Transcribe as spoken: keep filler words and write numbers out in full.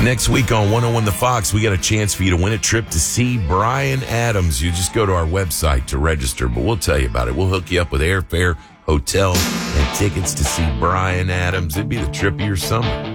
Next week on one oh one The Fox, we got a chance for you to win a trip to see Bryan Adams. You just go to our website to register, but we'll tell you about it. We'll hook you up with airfare, hotel, and tickets to see Bryan Adams. It'd be the trip of your summer.